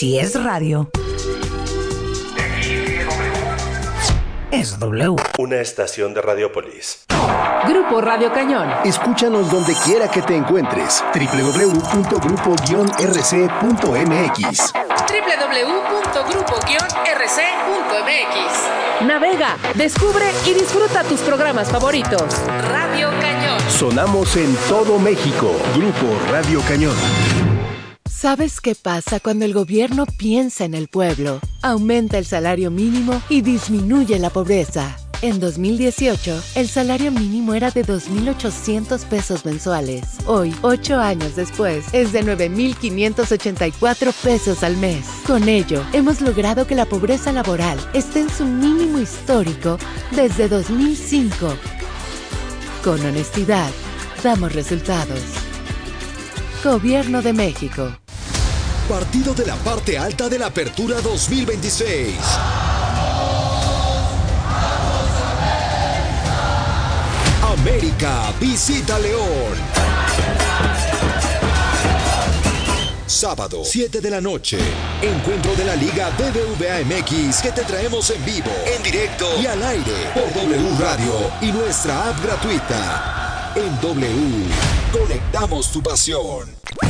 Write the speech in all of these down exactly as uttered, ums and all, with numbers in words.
Si es radio, es W. Una estación de Radiopolis. Grupo Radio Cañón. Escúchanos donde quiera que te encuentres. doble u doble u doble u punto grupo guion r c punto m x. doble u doble u doble u punto grupo guion r c punto m x. Navega, descubre y disfruta tus programas favoritos. Radio Cañón. Sonamos en todo México. Grupo Radio Cañón. ¿Sabes qué pasa cuando el gobierno piensa en el pueblo? Aumenta el salario mínimo y disminuye la pobreza. En dos mil dieciocho, el salario mínimo era de dos mil ochocientos pesos mensuales. Hoy, ocho años después, es de nueve mil quinientos ochenta y cuatro pesos al mes. Con ello, hemos logrado que la pobreza laboral esté en su mínimo histórico desde dos mil cinco. Con honestidad, damos resultados. Gobierno de México. Partido de la parte alta de la Apertura dos mil veintiséis. América visita León. Sábado, siete de la noche. Encuentro de la Liga B B V A M X que te traemos en vivo, en directo y al aire por W Radio y nuestra app gratuita. En W, conectamos tu pasión.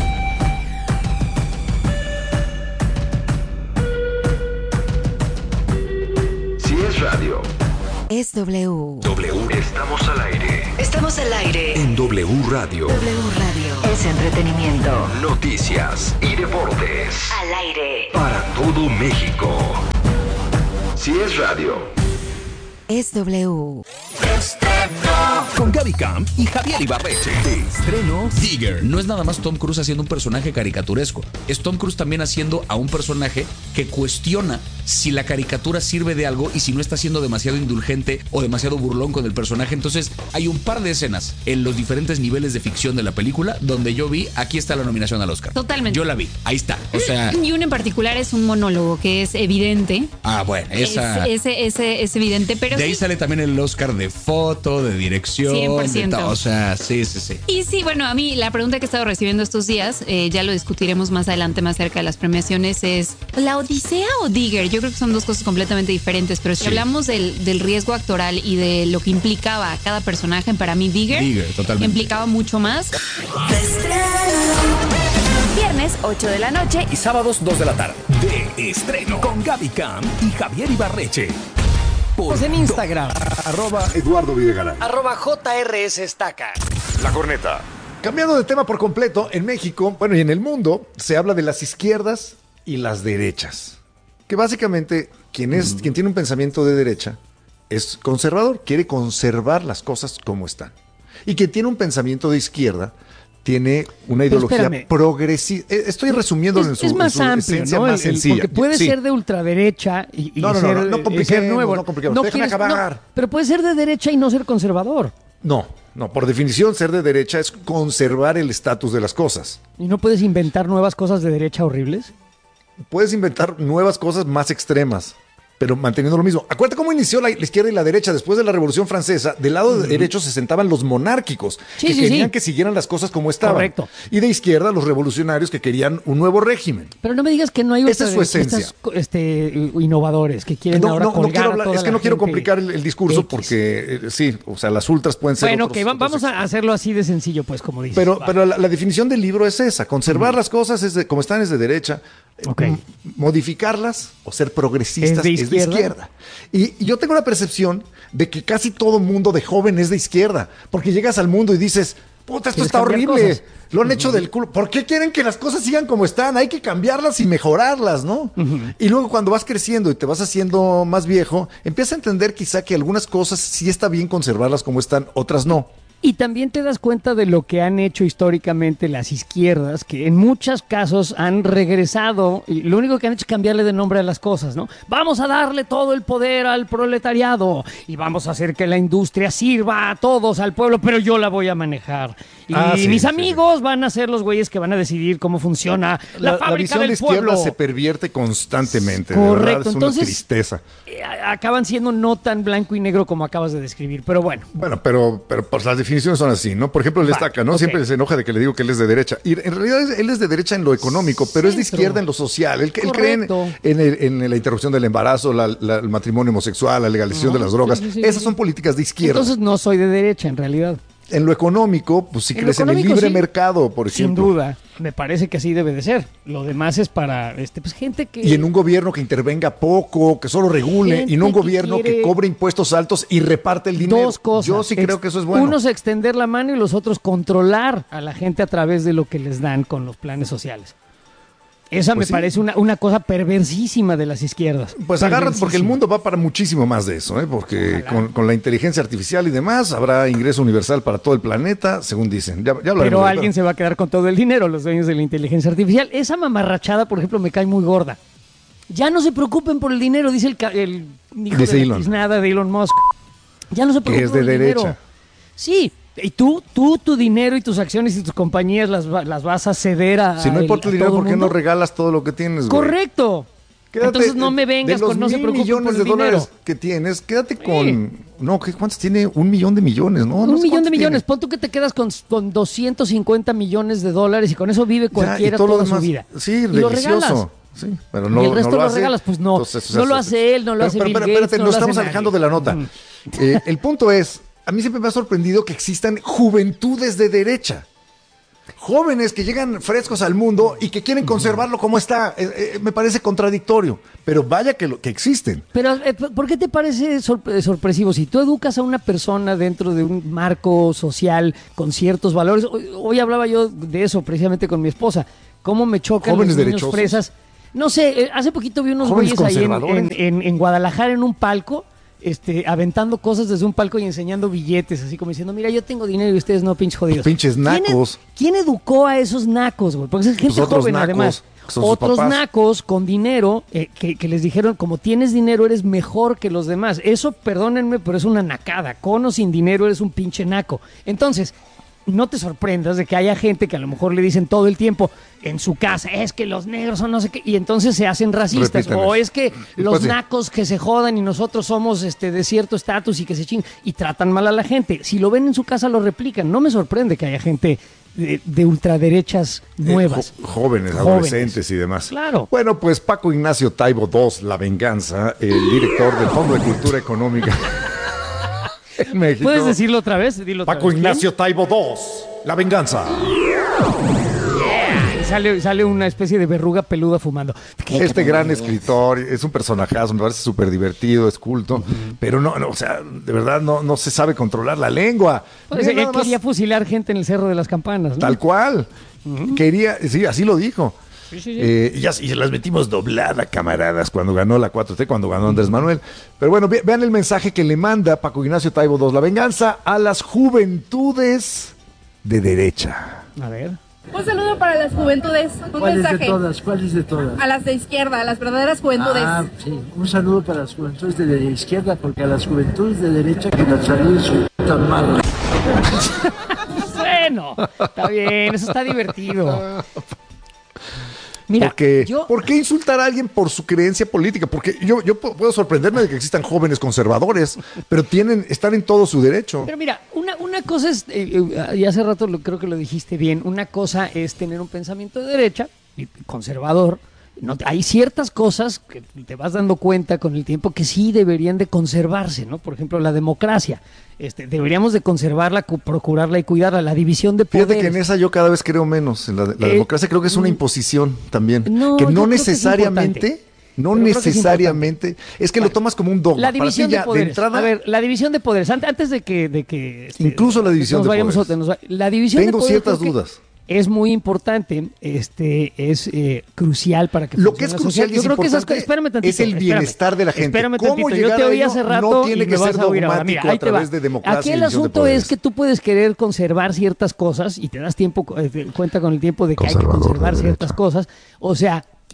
Si es radio, Es W. W. Estamos al aire. Estamos al aire. En W Radio. W Radio. Es entretenimiento. Noticias y deportes. Al aire. Para todo México. Si es radio. Es W. Con Gaby Camp y Javier Ibarreche. De estreno, Digger. No es nada más Tom Cruise haciendo un personaje caricaturesco. Es Tom Cruise también haciendo a un personaje que cuestiona si la caricatura sirve de algo y si no está siendo demasiado indulgente o demasiado burlón con el personaje. Entonces hay un par de escenas en los diferentes niveles de ficción de la película donde yo vi, aquí está la nominación al Oscar. Totalmente. Yo la vi, ahí está. O sea... Y uno en particular es un monólogo que es evidente. Ah, bueno, esa... Es, ese, ese, es evidente, pero de ahí sí. sale también el Oscar de foto, de dirección. cien por ciento. De todo. O sea, sí, sí, sí. Y sí, bueno, a mí la pregunta que he estado recibiendo estos días, eh, ya lo discutiremos más adelante, más cerca de las premiaciones, es ¿La Odisea o Digger? Yo creo que son dos cosas completamente diferentes, pero si Sí. hablamos del, del riesgo actoral y de lo que implicaba cada personaje, para mí Digger, Digger, totalmente. implicaba mucho más. Viernes, ocho de la noche. Y sábados, dos de la tarde. De estreno. Con Gaby Camp y Javier Ibarreche. Por Pues en Instagram, Arroba Eduardo Videgaray. arroba J R S Estaca. La corneta. Cambiando de tema por completo, en México, bueno, y en el mundo, se habla de las izquierdas y las derechas. Que básicamente, quien, es, quien tiene un pensamiento de derecha es conservador, quiere conservar las cosas como están. Y quien tiene un pensamiento de izquierda tiene una ideología progresista. Estoy resumiendo Es, en su, es más en su amplio, esencia ¿no? más El- el- sencilla. porque puede Sí. ser de ultraderecha y, y No, no, ser, no, no, no y compliquemos, ser nuevo. no compliquemos. Déjame quieres- acabar. no, pero puede ser de derecha y no ser conservador. No, no, por definición ser de derecha es conservar el estatus de las cosas. ¿Y no puedes inventar nuevas cosas de derecha horribles? Puedes inventar nuevas cosas más extremas, pero manteniendo lo mismo. Acuérdate cómo inició la, la izquierda y la derecha después de la Revolución Francesa. Del lado de derecho se sentaban los monárquicos, Sí, que sí, querían sí. que siguieran las cosas como estaban. Correcto. Y de izquierda los revolucionarios que querían un nuevo régimen. Pero no me digas que no hay Esa es su ultraderechistas, esencia. co- este, innovadores que quieren No, ahora no, no colgar quiero a hablar- toda es que la no quiero gente complicar el, el discurso X. porque eh, sí, o sea, las ultras pueden ser Bueno, otros- ok, va- otros vamos a hacerlo así de sencillo, pues, como dices. Pero, Va. pero la, la definición del libro es esa, conservar las cosas es de- como están es de derecha, Ok. M- modificarlas o ser progresistas ¿Es de es de izquierda? izquierda. Y, y yo tengo la percepción de que casi todo mundo de joven es de izquierda, porque llegas al mundo y dices, puta, esto ¿Quieres está cambiar horrible, cosas? lo han hecho del culo. ¿Por qué quieren que las cosas sigan como están? Hay que cambiarlas y mejorarlas, ¿no? Y luego cuando vas creciendo y te vas haciendo más viejo, empiezas a entender quizá que algunas cosas sí está bien conservarlas como están, otras no. Y también te das cuenta de lo que han hecho históricamente las izquierdas, que en muchos casos han regresado, y lo único que han hecho es cambiarle de nombre a las cosas, ¿no? Vamos a darle todo el poder al proletariado y vamos a hacer que la industria sirva a todos, al pueblo, pero yo la voy a manejar. Y Ah, sí, mis sí, amigos sí. van a ser los güeyes que van a decidir cómo funciona la, la fábrica la visión del de izquierda pueblo. se pervierte constantemente. Correcto, de verdad, es entonces una tristeza. Eh, acaban siendo no tan blanco y negro como acabas de describir, pero bueno. Bueno, pero, pero pues las definiciones son así, ¿no? Por ejemplo, él destaca, ¿no? okay. Siempre se enoja de que le digo que él es de derecha. Y en realidad él es de derecha en lo económico, pero Centro. es de izquierda en lo social. Él, él cree en, en, el, en la interrupción del embarazo, la, la, el matrimonio homosexual, la legalización no, de las drogas. Sí, sí, sí, Esas sí. son políticas de izquierda. Entonces no soy de derecha, en realidad. En lo económico, pues sí en crees en el libre sí, mercado, por ejemplo. Sin duda, me parece que así debe de ser. Lo demás es para este, pues, gente que... Y en un gobierno que intervenga poco, que solo regule, gente y no un gobierno que, que cobre impuestos altos y reparte el dinero. Dos cosas. Yo sí Ex- creo que eso es bueno. Unos extender la mano y los otros controlar a la gente a través de lo que les dan con los planes sociales. Esa pues me sí. parece una, una cosa perversísima de las izquierdas. Pues agarran, porque el mundo va para muchísimo más de eso, ¿eh? Porque con, con la inteligencia artificial y demás habrá ingreso universal para todo el planeta, según dicen. Ya, ya Pero alguien se va a quedar con todo el dinero, los dueños de la inteligencia artificial. Esa mamarrachada, por ejemplo, me cae muy gorda. Ya no se preocupen por el dinero, dice el, el hijo dice de Elon. la tiznada de Elon Musk. Ya no se preocupen que es de por el derecha. dinero. Sí. Y tú, tú, tu dinero y tus acciones y tus compañías las, las vas a ceder a. Si no importa el dinero, ¿por qué mundo? no regalas todo lo que tienes, güey? Correcto. Quédate, Entonces no me vengas con no se preocupen millones por el de dinero. dólares que tienes, quédate con. Sí. No, ¿qué, ¿cuántos tiene? Un millón de millones, ¿no? Un no sé millón de millones. Tiene. Pon tú que te quedas con, con doscientos cincuenta millones de dólares y con eso vive cualquiera ya, toda demás, su vida. Sí, y religioso. Lo regalas. Sí, pero no, y el resto no lo, lo hace, regalas, pues no. Entonces, no lo hace él, no lo pero, hace pero, Bill pero, Gates, espérate, no nos lo estamos hace alejando nadie. de la nota. Mm. Eh, el punto es, a mí siempre me ha sorprendido que existan juventudes de derecha. Jóvenes que llegan frescos al mundo y que quieren conservarlo como está. Eh, eh, me parece contradictorio, pero vaya que, lo, que existen. Pero, eh, ¿por qué te parece sorpre- sorpresivo? Si tú educas a una persona dentro de un marco social con ciertos valores, hoy, hoy hablaba yo de eso precisamente con mi esposa, cómo me chocan Jóvenes los niños derechosos. fresas. No sé, eh, hace poquito vi unos Jóvenes güeyes ahí en, conservadores. en, en, en Guadalajara en un palco, este, aventando cosas desde un palco y enseñando billetes, así como diciendo, mira, yo tengo dinero y ustedes no, pinches jodidos. Pinches nacos. ¿Quién, ed- ¿Quién educó a esos nacos, güey? Porque es gente Pues otros joven, nacos, además. son sus Otros papás. nacos con dinero eh, que, que les dijeron, como tienes dinero, eres mejor que los demás. Eso, perdónenme, pero es una nacada. Con o sin dinero, eres un pinche naco. Entonces, no te sorprendas de que haya gente que a lo mejor le dicen todo el tiempo en su casa, es que los negros son no sé qué, y entonces se hacen racistas. Repítame. O es que los Pues sí. nacos que se jodan y nosotros somos este de cierto estatus y que se chingan y tratan mal a la gente. Si lo ven en su casa, lo replican. No me sorprende que haya gente de, de ultraderechas nuevas. Eh, jo- jóvenes, Jóvenes. adolescentes y demás. Claro. Bueno, pues Paco Ignacio Taibo segundo, La Venganza, el director del Fondo de Cultura Económica en México. ¿Puedes decirlo otra vez? Dilo otra Paco vez. Ignacio Taibo segundo, La Venganza. Yeah. Y sale, sale una especie de verruga peluda fumando. Este gran escritor, es un personajazo, me parece súper divertido, es culto, uh-huh. pero no, no, o sea, de verdad no, no se sabe controlar la lengua. Pues, Mira, él nada más, quería fusilar gente en el Cerro de las Campanas, ¿no? tal cual. Uh-huh. Quería, sí, así lo dijo. Sí, sí, sí. Eh, y, ya, y se las metimos doblada, camaradas, cuando ganó la cuatro T, cuando ganó Andrés Manuel. Pero bueno, ve, vean el mensaje que le manda Paco Ignacio Taibo segundo, La Venganza, a las juventudes de derecha. A ver. Un saludo para las juventudes, un ¿Cuáles mensaje de todas? ¿Cuáles de todas? a las de izquierda, a las verdaderas juventudes. Ah, sí. Un saludo para las juventudes de la izquierda, porque a las juventudes de derecha que las saluden su puta madre. Bueno, está bien, eso está divertido. Mira, Porque, yo... ¿por qué insultar a alguien por su creencia política? Porque yo, yo puedo sorprenderme de que existan jóvenes conservadores, pero tienen, están en todo su derecho. Pero mira, una, una cosa es, eh, eh, y hace rato lo, creo que lo dijiste bien, una cosa es tener un pensamiento de derecha, y conservador. No, hay ciertas cosas que te vas dando cuenta con el tiempo que sí deberían de conservarse, ¿no? Por ejemplo, la democracia. Este, deberíamos de conservarla, cu- procurarla y cuidarla, la división de poderes. Fíjate que en esa yo cada vez creo menos. En la, la Eh, democracia creo que es una imposición también. No, que yo no creo que es necesariamente, importante. no Pero creo que es necesariamente, es, es que Bueno, lo tomas como un dogma. La Para ti división ya, de poderes. entrada, a ver, la división de poderes. Ant- Antes de que... De que este, incluso la división nos de vayamos poderes. a- nos va- la división Tengo de poderes ciertas creo que dudas. Es muy importante, este, es eh, crucial para que Lo que funcione es la crucial sociedad. y Yo es creo que esas importante cosas, espérame tantito, es el espérame, bienestar de la gente. Espérame ¿Cómo tantito, yo llegar te a oí ello? hace No rato tiene y que me ser vas a oír ahora. Mira, dogmático ahí a te va. través de democracia Aquí y el división de asunto poderes. es que tú puedes querer conservar ciertas cosas y te das tiempo, eh, te cuenta con el tiempo de que hay que Conservador conservar de ciertas derecha. cosas. O sea,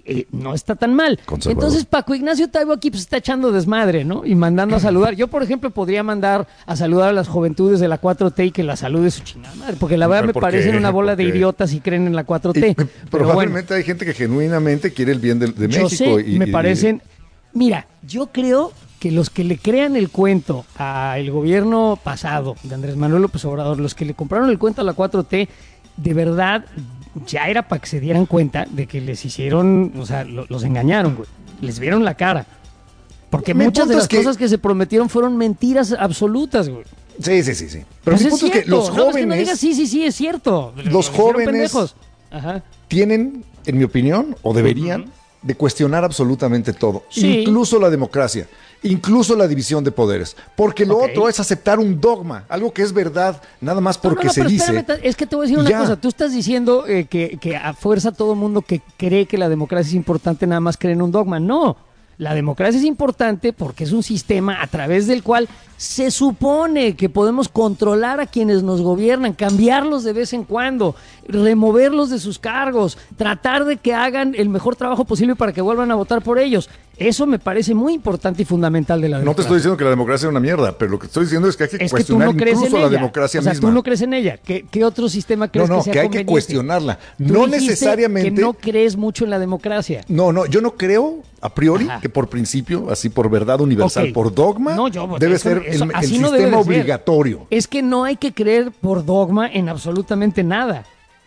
eh, no está tan mal. Entonces Paco Ignacio Taibo aquí pues está echando desmadre, ¿no? Y mandando a saludar. Yo, por ejemplo, podría mandar a saludar a las juventudes de la cuatro T y que la salude su chingada madre, porque la verdad me parecen una bola de idiotas y creen en la cuatro T. Y, Pero probablemente bueno, hay gente que genuinamente quiere el bien de, de yo México. sé, y, me y, parecen... Mira, yo creo que los que le crean el cuento al gobierno pasado de Andrés Manuel López Obrador, los que le compraron el cuento a la cuatro T, de verdad ya era para que se dieran cuenta de que les hicieron, o sea, lo, los engañaron, güey. Les vieron la cara. Porque Mi muchas de punto las es que- cosas que se prometieron furon mentiras absolutas, güey. Sí, sí, sí, sí. Pero Pues mi es punto es que cierto. los No, es que no jóvenes, digas sí, sí, sí, es cierto. los Los hicieron jóvenes pendejos. Ajá. tienen, en mi opinión, o deberían, de cuestionar absolutamente todo, Sí. incluso la democracia, incluso la división de poderes, porque lo Ok. otro es aceptar un dogma, algo que es verdad, nada más No, porque no, no, se pero dice. espérame, ta- es que te voy a decir y una ya. cosa. Tú estás diciendo eh, que, que a fuerza todo mundo que cree que la democracia es importante nada más cree en un dogma. No, la democracia es importante porque es un sistema a través del cual se supone que podemos controlar a quienes nos gobiernan, cambiarlos de vez en cuando, removerlos de sus cargos, tratar de que hagan el mejor trabajo posible para que vuelvan a votar por ellos. Eso me parece muy importante y fundamental de la No te democracia. estoy diciendo que la democracia es una mierda, pero lo que estoy diciendo es que hay que Es que tú cuestionar no crees en incluso ella. la democracia o sea, misma. tú no crees en ella. ¿Qué, qué otro sistema No, crees no, que sea que hay que conveniente? cuestionarla. Tú No dijiste necesariamente. que no crees mucho en la democracia. No, no, yo no creo a priori Ajá. que por principio, así por verdad universal, Ok. por dogma, No, yo, debe eso- ser eso- el, el así no sistema debe de ser. obligatorio. Es que no hay que creer por dogma en absolutamente nada.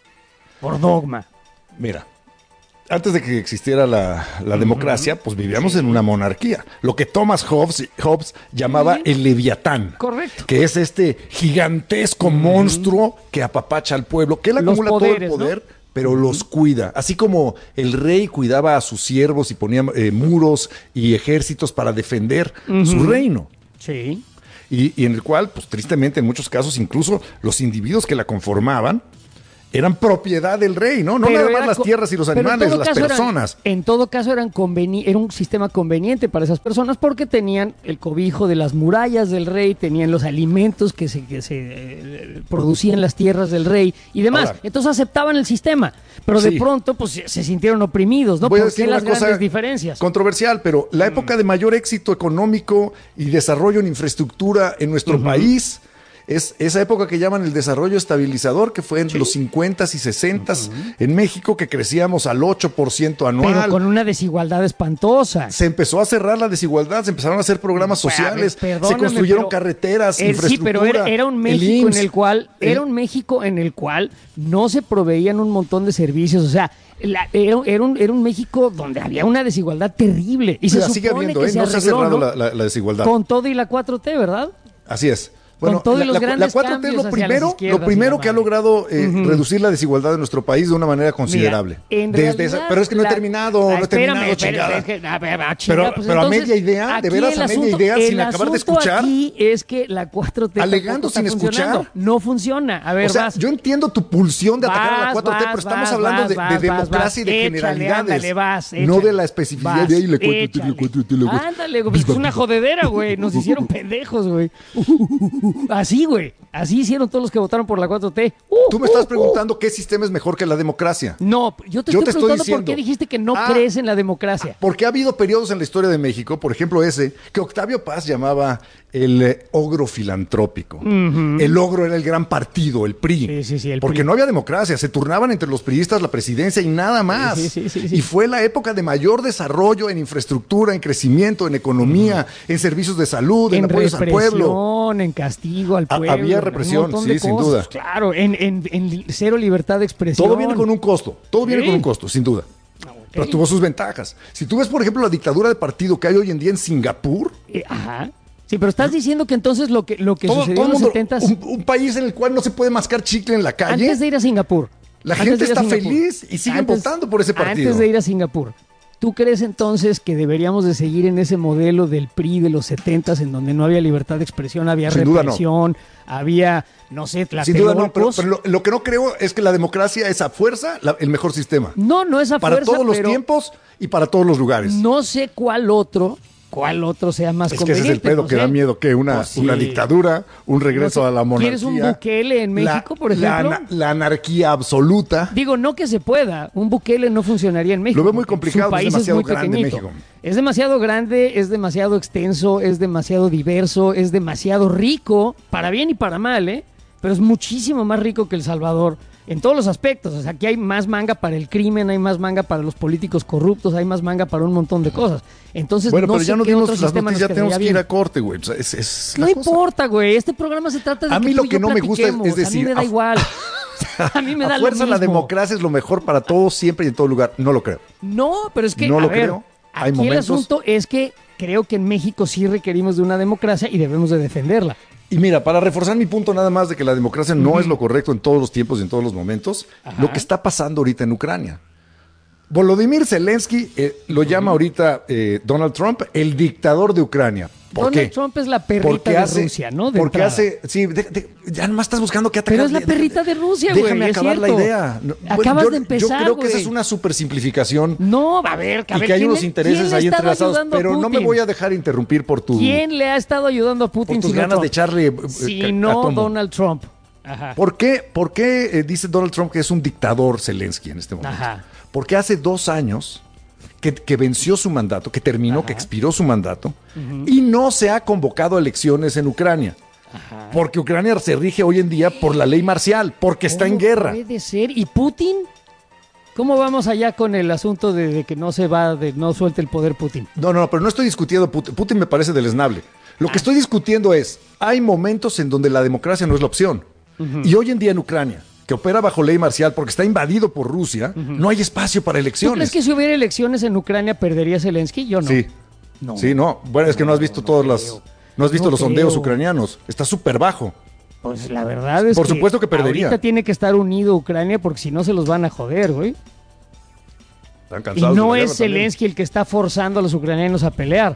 Por dogma. Mira, antes de que existiera la, la democracia, pues vivíamos en una monarquía. Lo que Thomas Hobbes, Hobbes llamaba Sí. el leviatán. Correcto. Que es este gigantesco monstruo que apapacha al pueblo, que él Los acumula poderes, todo el poder, ¿no? pero los cuida. Así como el rey cuidaba a sus siervos y ponía eh, muros y ejércitos para defender su reino. Sí. Y, y en el cual, pues tristemente, en muchos casos, incluso los individuos que la conformaban eran propiedad del rey, ¿no? No Pero nada era más las co- tierras y los pero en animales, todo las caso eran- personas. en todo caso eran conveni- era un sistema conveniente para esas personas porque tenían el cobijo de las murallas del rey, tenían los alimentos que se, que se eh, producían en las tierras del rey y demás. Ahora, Entonces aceptaban el sistema, pero de sí. pronto pues se, se sintieron oprimidos, ¿no? Voy a ¿Por decir qué una las cosa grandes diferencias? controversial, pero la época de mayor éxito económico y desarrollo en infraestructura en nuestro país es esa época que llaman el desarrollo estabilizador, que fue en los cincuentas y sesentas en México, que crecíamos al ocho por ciento anual. Pero con una desigualdad espantosa. Se empezó a cerrar la desigualdad, se empezaron a hacer programas sociales, A ver, se perdóname, construyeron pero- carreteras, Eh, sí, infraestructura. pero era, era un el México I M S S, en el cual el- era un México en el cual no se proveían un montón de servicios, o sea, la- era, era un, era un México donde había una desigualdad terrible y se la supone sigue habiendo, que ¿eh? se No se ha arregló, cerrado ¿no? la, la- la desigualdad. Con todo y la cuatro T, ¿verdad? Así es. Bueno, todos la, los la- grandes la cuatro T es cambios lo hacia primero, las izquierdas lo primero y la que ha madre. logrado eh, Ujú. reducir la desigualdad de nuestro país de una manera considerable. En Desde realidad, esa- pero es que no la- he terminado, Ah, no he espérame, terminado, espérame, chingada. es que- a ver, a Pero, chingar, pues pero a entonces, media idea, de aquí veras el a media asunto- idea, el sin acabar de asunto escuchar. aquí es que la cuatro T Alegando tampoco está sin escuchar. funcionando. No funciona. A ver, O sea, vas. yo entiendo tu pulsión de atacar a la Vas, cuatro T, vas, pero estamos vas, hablando vas, de, vas, de vas, democracia y de vas. generalidades. Échale, ándale, vas, no échale. de la especificidad Vas, de ahí, la cuatro T, la échale. cuatro T, la cuatro T. Ándale, güey, pues fue una jodedera, güey. Nos hicieron pendejos, güey. Así, güey. Así hicieron todos los que votaron por la cuatro T. Uh, Tú me uh, estás uh. preguntando qué sistema es mejor que la democracia. No, yo te Yo estoy te estoy preguntando por diciendo. qué dijiste que no Ah, crees en la democracia. Porque ha habido periodos en la historia de México, por ejemplo ese, que Octavio Paz llamaba el eh, ogro filantrópico. Ujú. El ogro era el gran partido, el P R I. Sí, sí, sí, el porque P R I. no había democracia, se turnaban entre los priistas la presidencia y nada más. Sí, sí, sí, sí, sí. Y fue la época de mayor desarrollo en infraestructura, en crecimiento, en economía, en servicios de salud, en, En apoyos al pueblo. represión, en castigo al Ha- pueblo. había un represión, montón sí, de sin cosas, duda. Claro, en, en- en cero libertad de expresión. Todo viene con un costo, todo viene Sí. con un costo, sin duda. Pero tuvo sus ventajas. Si tú ves, por ejemplo, la dictadura de partido que hay hoy en día en Singapur, Eh, ajá. Sí, pero estás diciendo que entonces lo que, lo que todo, sucedió todo en el los mundo, setentas... un, un país en el cual no se puede mascar chicle en la calle, Antes de ir a Singapur. la antes gente de ir a está Singapur, feliz y siguen antes- votando por ese partido. Antes de ir a Singapur, ¿tú crees entonces que deberíamos de seguir en ese modelo del P R I de los setentas en donde no había libertad de expresión, había Sin duda no. represión, había, no sé, Sin duda no, pero, tlatelolcos? pero lo, lo que no creo es que la democracia es a fuerza la- el mejor sistema. No, no es a Para fuerza, todos los pero tiempos y para todos los lugares. no sé cuál otro cuál otro sea más es conveniente. Es que ese es el pedo no que sé. da miedo, que una, Pues sí. una dictadura, un regreso No sé, a la monarquía. ¿Quieres un Bukele en México, la, por ejemplo? La, la anarquía absoluta. Digo, no que se pueda. Un Bukele no funcionaría en México. Lo veo muy complicado, Su país es demasiado es muy grande pequeñito. México. Es demasiado grande, es demasiado extenso, es demasiado diverso, es demasiado rico, para bien y para mal, ¿eh? Pero es muchísimo más rico que El Salvador. En todos los aspectos, o sea, aquí hay más manga para el crimen, hay más manga para los políticos corruptos, hay más manga para un montón de cosas. Entonces, bueno, no pero sé ya no qué dimos otro las sistema noticias, ya nos tenemos que quedaría ir bien. a corte, güey. O sea, es, es No la cosa. importa, güey. Este programa se trata de a que mí tú lo y que yo no me gusta es, platiquemos. es decir, a mí me da a, igual. A mí me da a lo fuerza la mismo. democracia es lo mejor para todos, siempre y en todo lugar. No lo creo. No, pero es que, no a lo ver, creo. Hay aquí momentos... el asunto es que creo que en México sí requerimos de una democracia y debemos de defenderla. Y mira, para reforzar mi punto nada más de que la democracia no uh-huh. es lo correcto en todos los tiempos y en todos los momentos, Ajá. lo que está pasando ahorita en Ucrania. Volodymyr Zelensky eh, lo uh-huh. llama ahorita eh, Donald Trump el dictador de Ucrania. ¿Por Donald qué? Trump es la perrita de hace, Rusia, ¿no? De porque entrada. hace... Sí, de, de, ya nomás estás buscando qué atacar. Pero es la perrita de, de Rusia, güey. Déjame acabar cierto. la idea. No, Acabas bueno, yo, de empezar, Yo creo güey. que esa es una super simplificación. No, a ver, a y ver, que hay unos le, intereses ahí entrelazados. Pero no me Putin? voy a dejar interrumpir por tu... ¿Quién le ha estado ayudando a Putin? Por tus si ganas no de echarle... Eh, si no Donald Trump. Ajá. ¿Por qué, por qué eh, dice Donald Trump que es un dictador Zelensky en este momento? Ajá. Porque hace dos años... Que, que venció su mandato, que terminó, Ajá. que expiró su mandato, uh-huh. y no se ha convocado elecciones en Ucrania. Ajá. Porque Ucrania se rige hoy en día por la ley marcial, porque está en guerra. Puede ser. ¿Y Putin? ¿Cómo vamos allá con el asunto de, de que no se va, de no suelte el poder Putin? No, no, pero no estoy discutiendo Putin. Putin me parece deleznable. Lo ah. que estoy discutiendo es, hay momentos en donde la democracia no es la opción. Uh-huh. Y hoy en día en Ucrania, que opera bajo ley marcial porque está invadido por Rusia, uh-huh. no hay espacio para elecciones. ¿Tú crees que si hubiera elecciones en Ucrania perdería Zelensky? Yo no. Sí, no. sí, no. Bueno, es que no has visto no, todas no las, no has visto no los creo. sondeos ucranianos. Está súper bajo. Pues la verdad es por que supuesto que perdería. Ahorita tiene que estar unido Ucrania porque si no se los van a joder, güey. Están cansados. Y no de la es Zelensky también. el que está forzando a los ucranianos a pelear.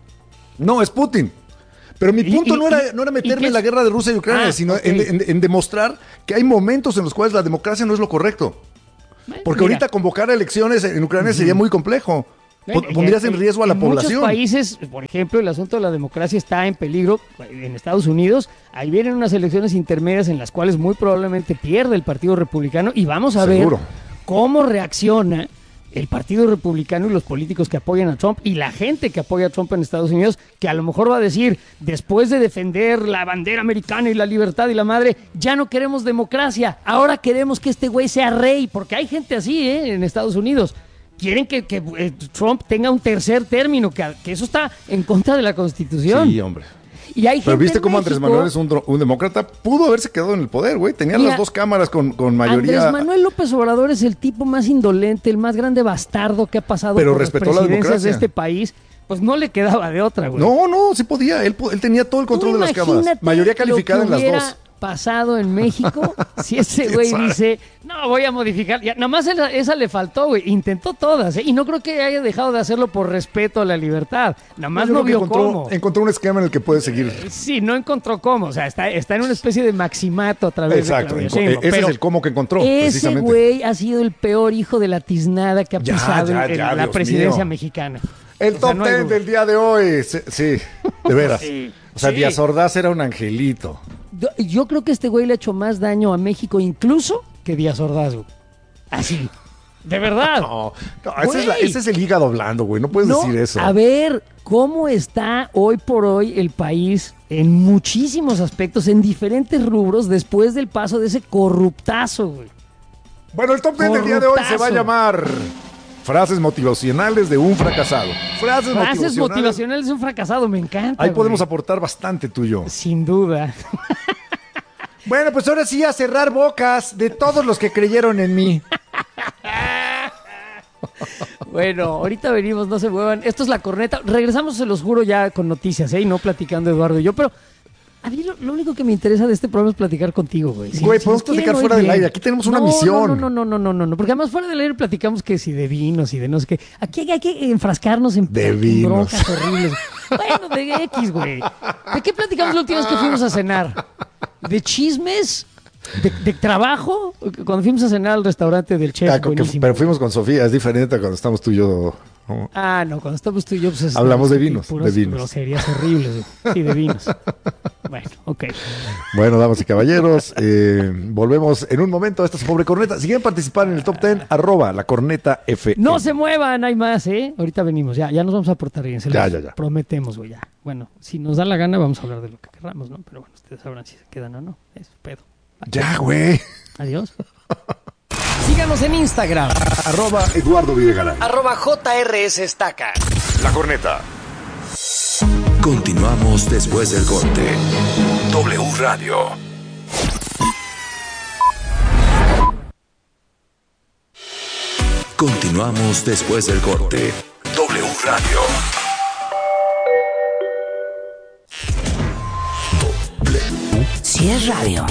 No, es Putin. Pero mi punto y, no, era, y, no era meterme en la guerra de Rusia y Ucrania, ah, sino okay. en, en, en demostrar que hay momentos en los cuales la democracia no es lo correcto. Porque Mira. ahorita convocar a elecciones en Ucrania uh-huh. sería muy complejo. Bueno, Pondrías en riesgo a la en población. En muchos países, por ejemplo, el asunto de la democracia está en peligro. En Estados Unidos, ahí vienen unas elecciones intermedias en las cuales muy probablemente pierde el Partido Republicano y vamos a Seguro. ver cómo reacciona el Partido Republicano y los políticos que apoyan a Trump y la gente que apoya a Trump en Estados Unidos, que a lo mejor va a decir, después de defender la bandera americana y la libertad y la madre, ya no queremos democracia, ahora queremos que este güey sea rey, porque hay gente así, ¿eh? En Estados Unidos. Quieren que, que eh, Trump tenga un tercer término, que, que eso está en contra de la Constitución. Sí, hombre. Y hay Pero viste cómo México, Andrés Manuel es un, un demócrata, pudo haberse quedado en el poder, güey. Tenía Mira, las dos cámaras con, con mayoría. Andrés Manuel López Obrador es el tipo más indolente, el más grande bastardo que ha pasado Pero por las respetó la presidencias democracia de este país. Pues no le quedaba de otra, güey. No, no, sí podía. Él, él tenía todo el control de las cámaras. Mayoría calificada en las dos. Pasado en México, si ese güey dice, no, voy a modificar, ya, nada más esa, esa le faltó, güey, intentó todas, ¿eh? Y no creo que haya dejado de hacerlo por respeto a la libertad, nada más no, no vio encontró, cómo. Encontró un esquema en el que puede seguir. Eh, sí, no encontró cómo, o sea, está, está en una especie de maximato a través Exacto, de Claudia ese es el cómo que encontró, ese güey ha sido el peor hijo de la tiznada que ha ya, pisado ya, en, ya, en la Dios presidencia mío. mexicana. El o top sea, no ten del día de hoy, sí, sí de veras. Sí, o sea, sí. Díaz Ordaz era un angelito. Yo, yo creo que este güey le ha hecho más daño a México incluso que Díaz Ordaz, güey. Así. De verdad. No, no ese, es la, ese es el hígado blando, güey. No puedes no, decir eso. A ver, ¿cómo está hoy por hoy el país en muchísimos aspectos, en diferentes rubros, después del paso de ese corruptazo, güey? Bueno, el top ten del día de hoy se va a llamar Frases motivacionales de un fracasado. Frases Frases, motivacionales. motivacionales de un fracasado, me encanta. Ahí güey. podemos aportar bastante tú y yo. Sin duda. Bueno, pues ahora sí a cerrar bocas de todos los que creyeron en mí. Bueno, ahorita venimos, no se muevan. Esto es La Corneta. Regresamos, se los juro, ya con noticias, ¿eh? Y no platicando Eduardo y yo, pero a mí lo, lo único que me interesa de este programa es platicar contigo, güey. Si, güey, si podemos platicar fuera del aire. Aquí tenemos una no, misión. No, no, no, no, no, no, no, porque además fuera del aire platicamos que si de vinos y de no sé qué. Aquí hay, hay que enfrascarnos en, de en vinos. broncas horribles. Bueno, de X, güey. ¿De qué platicamos la última vez que fuimos a cenar? ¿De chismes De, de trabajo, cuando fuimos a cenar al restaurante del chef, ah, que, pero fuimos con Sofía, es diferente a cuando estamos tú y yo. ¿No? Ah, no, cuando estamos tú y yo, pues es, hablamos de vinos, de vinos. Groserías horribles, sí, de vinos. Bueno, ok. Bueno, damas y caballeros, eh, volvemos en un momento a esta pobre corneta. Si quieren participar en el top diez, arroba la corneta F. No se muevan, hay más, ¿eh? Ahorita venimos, ya, ya nos vamos a portar bien, se ya, los ya, ya. prometemos, güey, ya. Bueno, si nos da la gana, vamos a hablar de lo que querramos, ¿no? Pero bueno, ustedes sabrán si se quedan o no. Es pedo. Bye. Ya, güey. Adiós. Síganos en Instagram. Arroba Eduardo Videgaray. Arroba J R S Estaca. La corneta. Continuamos después del corte. W Radio. Continuamos después del corte. W Radio. W. Si es radio.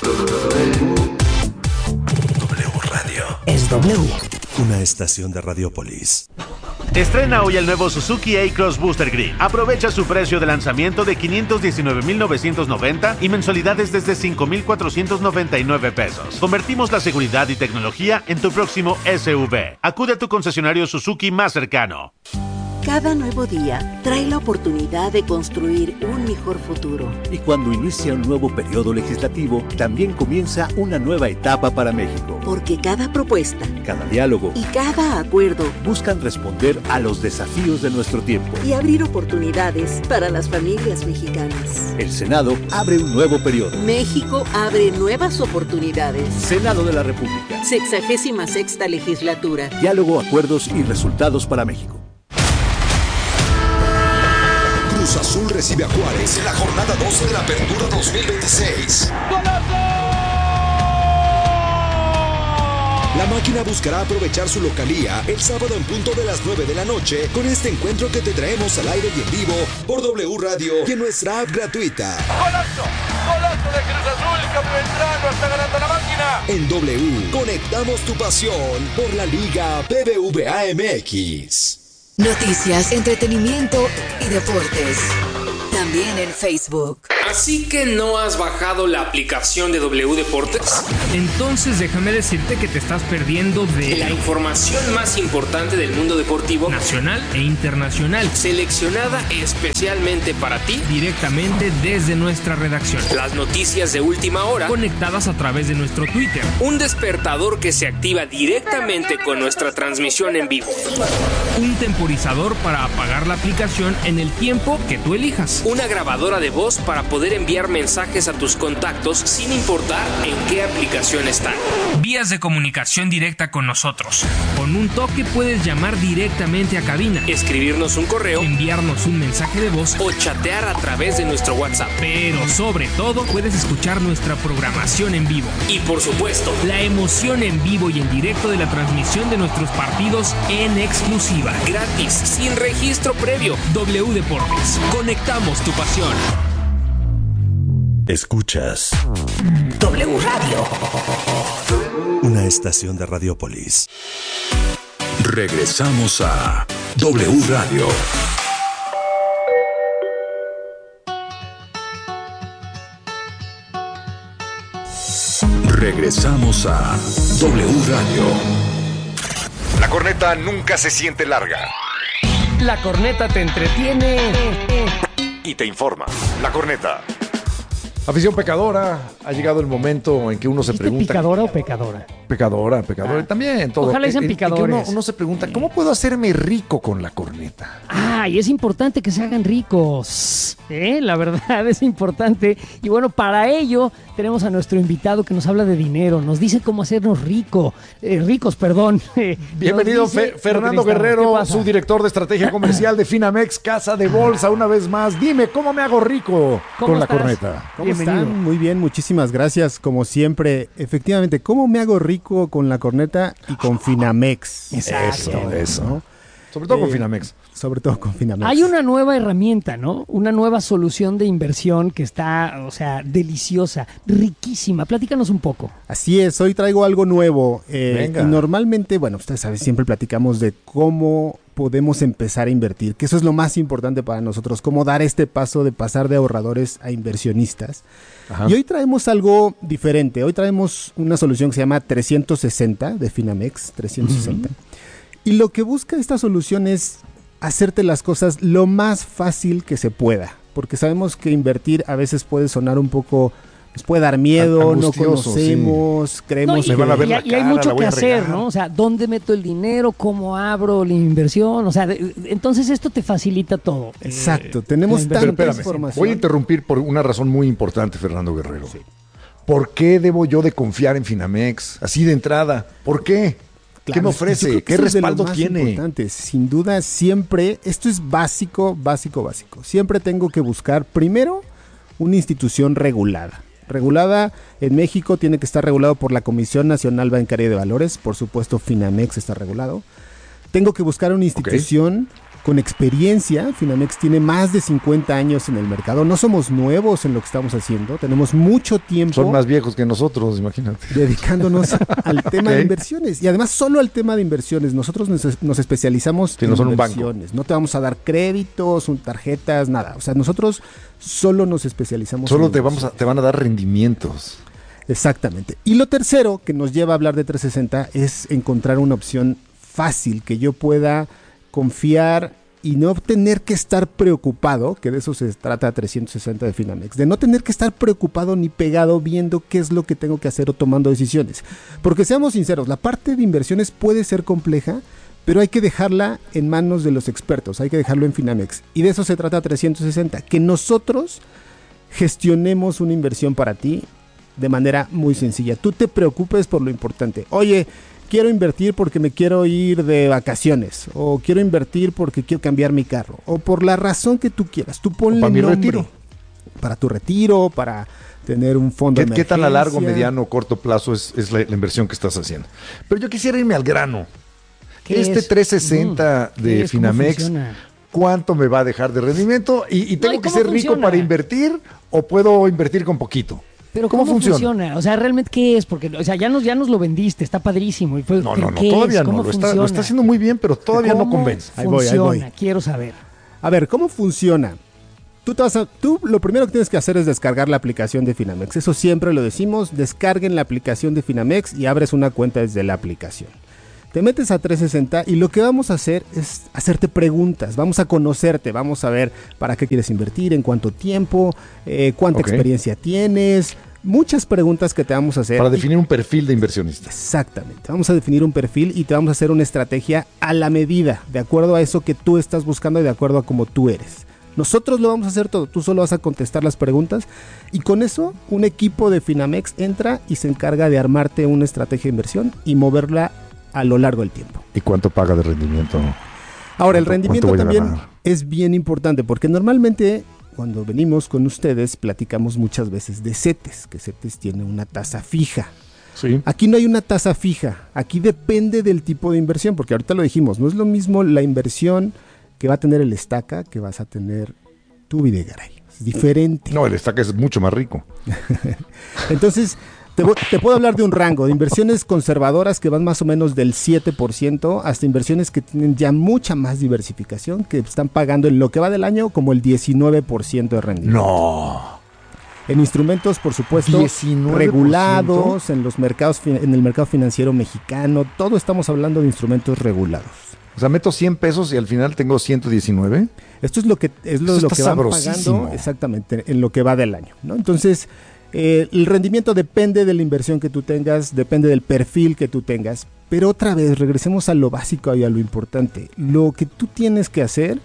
W Radio. Es W. Una estación de Radiopolis. Estrena hoy el nuevo Suzuki A-Cross Booster Green. Aprovecha su precio de lanzamiento de quinientos diecinueve mil novecientos noventa y mensualidades desde cinco mil cuatrocientos noventa y nueve pesos. Convertimos la seguridad y tecnología en tu próximo S U V. Acude a tu concesionario Suzuki más cercano. Cada nuevo día trae la oportunidad de construir un mejor futuro. Y cuando inicia un nuevo periodo legislativo, también comienza una nueva etapa para México. Porque cada propuesta, cada diálogo y cada acuerdo buscan responder a los desafíos de nuestro tiempo y abrir oportunidades para las familias mexicanas. El Senado abre un nuevo periodo. México abre nuevas oportunidades. Senado de la República. Sexagésima sexta legislatura. Diálogo, acuerdos y resultados para México. Cruz Azul recibe a Juárez en la jornada doce de la Apertura dos mil veintiséis. La máquina buscará aprovechar su localía el sábado en punto de las nueve de la noche con este encuentro que te traemos al aire y en vivo por W Radio y en nuestra app gratuita. ¡Golazo! ¡Golazo de Cruz Azul! ¡Capitán! ¡Está ganando la máquina! En W, conectamos tu pasión por la Liga B B V A M X. Noticias, entretenimiento y deportes. También en Facebook. ¿Así que no has bajado la aplicación de W Deportes? Entonces déjame decirte que te estás perdiendo de la información más importante del mundo deportivo nacional e internacional, seleccionada especialmente para ti, directamente desde nuestra redacción. Las noticias de última hora, conectadas a través de nuestro Twitter. Un despertador que se activa directamente con nuestra transmisión en vivo. Un temporizador para apagar la aplicación en el tiempo que tú elijas. Una grabadora de voz para poder enviar mensajes a tus contactos sin importar en qué aplicación están. Vías de comunicación directa con nosotros. Con un toque puedes llamar directamente a cabina, escribirnos un correo, enviarnos un mensaje de voz o chatear a través de nuestro WhatsApp. Pero sobre todo puedes escuchar nuestra programación en vivo. Y por supuesto, la emoción en vivo y en directo de la transmisión de nuestros partidos en exclusiva. Gratis, sin registro previo. W Deportes. Conectamos tu pasión. Escuchas W Radio. Una estación de Radiopolis. Regresamos a W Radio. Regresamos a W Radio. La corneta nunca se siente larga. La corneta te entretiene y te informa. La corneta. Afición pecadora, ha llegado el momento en que uno se pregunta... ¿Picadora o pecadora? Pecadora, pecadora, ah, también todo. Ojalá sean picadores. Uno, uno se pregunta, ¿cómo puedo hacerme rico con la corneta? Ah, y es importante que se hagan ricos, ¿eh? La verdad es importante. Y bueno, para ello tenemos a nuestro invitado que nos habla de dinero, nos dice cómo hacernos rico, eh, ricos, perdón. Bienvenido, Fe, Fernando Guerrero, su director de estrategia comercial de Finamex, Casa de Bolsa, una vez más. Dime, ¿cómo me hago rico con la corneta? ¿Cómo están? Muy bien, muchísimas gracias. Como siempre, efectivamente, ¿cómo me hago rico con la corneta y con Finamex? Exacto. Eso, eso. ¿No? Sobre todo eh, con Finamex. Sobre todo con Finamex. Hay una nueva herramienta, ¿no? Una nueva solución de inversión que está, o sea, deliciosa, riquísima. Platícanos un poco. Así es, hoy traigo algo nuevo. Eh, y normalmente, bueno, ustedes saben, siempre platicamos de cómo podemos empezar a invertir, que eso es lo más importante para nosotros, cómo dar este paso de pasar de ahorradores a inversionistas. Ajá. Y hoy traemos algo diferente, hoy traemos una solución que se llama trescientos sesenta de Finamex, trescientos sesenta. Uh-huh. Y lo que busca esta solución es hacerte las cosas lo más fácil que se pueda, porque sabemos que invertir a veces puede sonar un poco... Nos puede dar miedo, no conocemos, sí. creemos no, y, que... van a ver y, la cara, y hay mucho que hacer, ¿no? O sea, ¿dónde meto el dinero? ¿Cómo abro la inversión? O sea, de, entonces esto te facilita todo. Exacto, eh, tenemos tanta espérame, información. Voy a interrumpir por una razón muy importante, Fernando Guerrero. Sí. ¿Por qué debo yo de confiar en Finamex? Así de entrada. ¿Por qué? Claro, ¿qué me ofrece? ¿Qué respaldo tiene? Importante. Sin duda, siempre, esto es básico, básico, básico. Siempre tengo que buscar, primero, una institución regulada. Regulada en México, tiene que estar regulado por la Comisión Nacional Bancaria de Valores, por supuesto Finamex está regulado. Tengo que buscar una institución okay. con experiencia. Finamex tiene más de cincuenta años en el mercado, no somos nuevos en lo que estamos haciendo, tenemos mucho tiempo. Son más viejos que nosotros, imagínate. Dedicándonos al tema okay. de inversiones, y además solo al tema de inversiones. Nosotros nos, nos especializamos sí, en no son inversiones, un banco. No te vamos a dar créditos, tarjetas, nada, o sea, nosotros solo nos especializamos Solo en te, vamos a, te van a dar rendimientos. Exactamente. Y lo tercero que nos lleva a hablar de trescientos sesenta es encontrar una opción fácil, que yo pueda confiar y no tener que estar preocupado, que de eso se trata trescientos sesenta de Finamex, de no tener que estar preocupado ni pegado viendo qué es lo que tengo que hacer o tomando decisiones. Porque seamos sinceros, la parte de inversiones puede ser compleja, pero hay que dejarla en manos de los expertos, hay que dejarlo en Finamex. Y de eso se trata trescientos sesenta, que nosotros gestionemos una inversión para ti de manera muy sencilla. Tú te preocupes por lo importante. Oye, quiero invertir porque me quiero ir de vacaciones, o quiero invertir porque quiero cambiar mi carro, o por la razón que tú quieras. Tú ponle para mi nombre. retiro. Para tu retiro, para tener un fondo de emergencia. ¿Qué tan a largo, mediano o corto plazo es, es la, la inversión que estás haciendo? Pero yo quisiera irme al grano. Este es? trescientos sesenta mm, de Finamex, ¿cuánto me va a dejar de rendimiento? ¿Y, y tengo no, ¿y que ser funciona? rico para invertir o puedo invertir con poquito? Pero ¿cómo, ¿Cómo funciona? funciona? O sea, ¿realmente qué es? Porque, o sea, ya nos, ya nos lo vendiste, está padrísimo. Y fue, no, no, no, todavía no. Lo está, lo está haciendo muy bien, pero todavía no convence. Ahí voy, ahí voy. Quiero saber. A ver, ¿cómo funciona? Tú, te vas a, tú lo primero que tienes que hacer es descargar la aplicación de Finamex. Eso siempre lo decimos. Descarguen la aplicación de Finamex y abres una cuenta desde la aplicación. Te metes a trescientos sesenta y lo que vamos a hacer es hacerte preguntas. Vamos a conocerte, vamos a ver para qué quieres invertir, en cuánto tiempo, eh, cuánta okay. experiencia tienes. Muchas preguntas que te vamos a hacer. Para definir y, un perfil de inversionista. Exactamente. Vamos a definir un perfil y te vamos a hacer una estrategia a la medida, de acuerdo a eso que tú estás buscando y de acuerdo a cómo tú eres. Nosotros lo vamos a hacer todo. Tú solo vas a contestar las preguntas y con eso un equipo de Finamex entra y se encarga de armarte una estrategia de inversión y moverla a lo largo del tiempo. ¿Y cuánto paga de rendimiento? Ahora, el rendimiento también es bien importante porque normalmente cuando venimos con ustedes platicamos muchas veces de CETES, que CETES tiene una tasa fija. Sí. Aquí no hay una tasa fija, aquí depende del tipo de inversión, porque ahorita lo dijimos, no es lo mismo la inversión que va a tener el Estaca que vas a tener tú, Videgaray. Es diferente. No, el Estaca es mucho más rico. Entonces, Te, te puedo hablar de un rango de inversiones conservadoras que van más o menos del siete por ciento hasta inversiones que tienen ya mucha más diversificación, que están pagando en lo que va del año como el diecinueve por ciento de rendimiento. No. En instrumentos, por supuesto, diecinueve por ciento regulados, en los mercados, en el mercado financiero mexicano, todo estamos hablando de instrumentos regulados. O sea, meto cien pesos y al final tengo ciento diecinueve. Esto es lo que es lo, lo que van pagando exactamente en lo que va del año, ¿no? Entonces, Eh, el rendimiento depende de la inversión que tú tengas, depende del perfil que tú tengas, pero otra vez regresemos a lo básico y a lo importante. Lo que tú tienes que hacer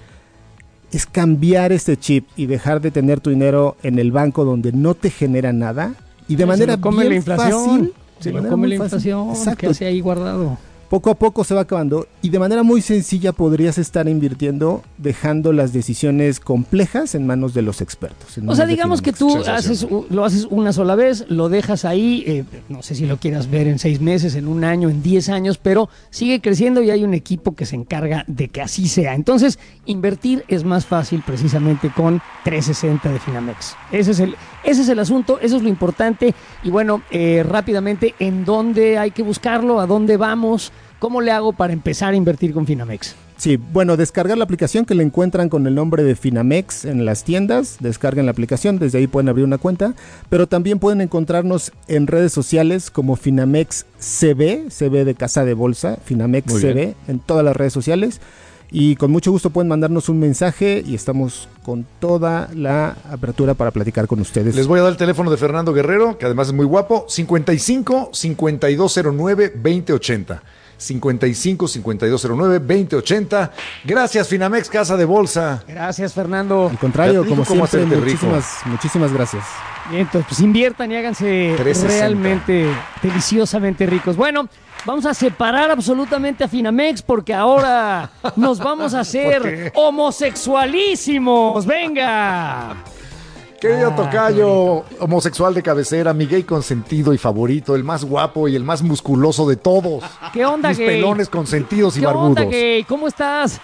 es cambiar este chip y dejar de tener tu dinero en el banco donde no te genera nada y de se manera lo come bien la inflación, fácil. Se lo come la inflación, que hace ahí guardado. Poco a poco se va acabando y de manera muy sencilla podrías estar invirtiendo dejando las decisiones complejas en manos de los expertos. O sea, digamos que tú haces, lo haces una sola vez, lo dejas ahí, eh, no sé si lo quieras ver en seis meses, en un año, en diez años, pero sigue creciendo y hay un equipo que se encarga de que así sea. Entonces, invertir es más fácil precisamente con trescientos sesenta de Finamex. Ese es el, ese es el asunto, eso es lo importante. Y bueno, eh, rápidamente, ¿en dónde hay que buscarlo? ¿A dónde vamos? ¿cómo le hago para empezar a invertir con Finamex? Sí, bueno, descargar la aplicación que la encuentran con el nombre de Finamex en las tiendas, descarguen la aplicación, desde ahí pueden abrir una cuenta, pero también pueden encontrarnos en redes sociales como Finamex C B, C B de Casa de Bolsa, Finamex C B, en todas las redes sociales, y con mucho gusto pueden mandarnos un mensaje y estamos con toda la apertura para platicar con ustedes. Les voy a dar el teléfono de Fernando Guerrero, que además es muy guapo, cincuenta y cinco, cincuenta y dos cero nueve, veinte ochenta. cincuenta y cinco, cincuenta y dos cero nueve, veinte ochenta. Gracias, Finamex Casa de Bolsa. Gracias, Fernando. Al contrario, como siempre, muchísimas, muchísimas gracias. Bien, entonces pues inviertan y háganse realmente deliciosamente ricos. Bueno, vamos a separar absolutamente a Finamex porque ahora nos vamos a hacer homosexualísimos. ¡Venga! Querido ah, tocayo, qué homosexual de cabecera, mi gay consentido y favorito, el más guapo y el más musculoso de todos. ¿Qué onda, Mis gay? pelones consentidos y ¿Qué barbudos. onda, gay? ¿Cómo estás?